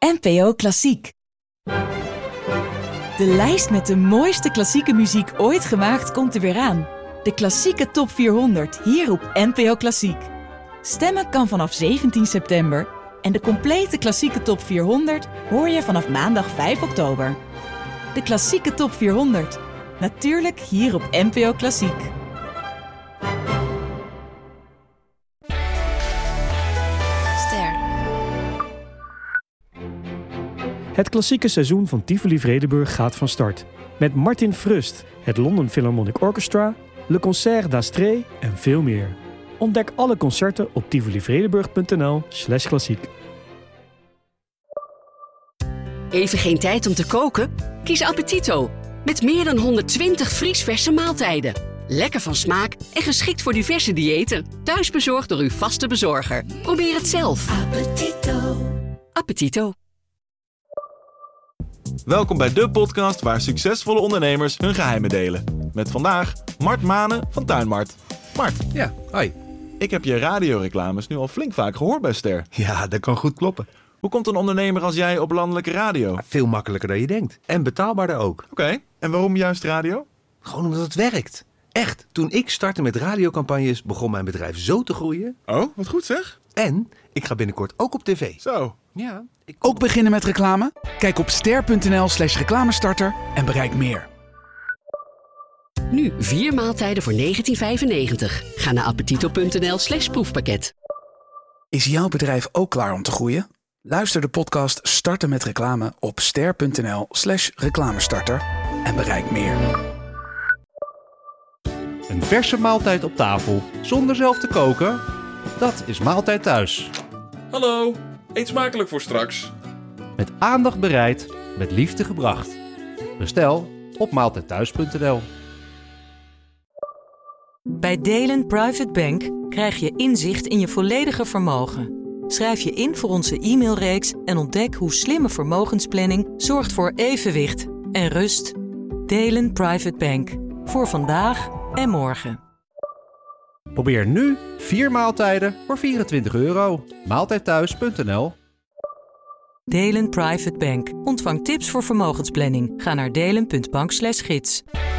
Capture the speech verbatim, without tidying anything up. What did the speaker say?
N P O Klassiek. De lijst met de mooiste klassieke muziek ooit gemaakt komt er weer aan. De klassieke top vierhonderd, hier op N P O Klassiek. Stemmen kan vanaf zeventien september en de complete klassieke top vierhonderd hoor je vanaf maandag vijf oktober. De klassieke top vierhonderd, natuurlijk hier op N P O Klassiek. Ster. Het klassieke seizoen van Tivoli Vredenburg gaat van start. Met Martin Frust, het London Philharmonic Orchestra, Le Concert d'Astrée en veel meer. Ontdek alle concerten op tivolivredenburg.nl slash klassiek. Even geen tijd om te koken? Kies Appetito. Met meer dan honderdtwintig vriesverse maaltijden. Lekker van smaak en geschikt voor diverse diëten. Thuis bezorgd door uw vaste bezorger. Probeer het zelf. Appetito. Appetito. Welkom bij de podcast waar succesvolle ondernemers hun geheimen delen. Met vandaag Mart Manen van Tuinmart. Mart, Ja, hoi. ik heb je radioreclames nu al flink vaak gehoord bij Ster. Ja, dat kan goed kloppen. Hoe komt een ondernemer als jij op landelijke radio? Oké, Veel makkelijker dan je denkt. En betaalbaarder ook. en waarom juist radio? Gewoon omdat het werkt. Echt, toen ik startte met radiocampagnes begon mijn bedrijf zo te groeien. Oh, wat goed zeg. En ik ga binnenkort ook op tv. Zo. Ja, ik Ook beginnen met reclame? Kijk op ster.nl slash reclamestarter en bereik meer. Nu vier maaltijden voor negentien vijfennegentig. Ga naar appetito.nl slash proefpakket. Is jouw bedrijf ook klaar om te groeien? Luister de podcast Starten met reclame op ster.nl slash reclamestarter en bereik meer. Een verse maaltijd op tafel, zonder zelf te koken? Dat is Maaltijd Thuis. Hallo, eet smakelijk voor straks. Met aandacht bereid, met liefde gebracht. Bestel op maaltijdthuis punt n l. Bij Delen Private Bank krijg je inzicht in je volledige vermogen. Schrijf je in voor onze e-mailreeks en ontdek hoe slimme vermogensplanning zorgt voor evenwicht en rust. Delen Private Bank. Voor vandaag en morgen. Probeer nu vier maaltijden voor vierentwintig euro. maaltijdthuis punt n l. Delen Private Bank. Ontvang tips voor vermogensplanning. Ga naar delen punt bank slash gids.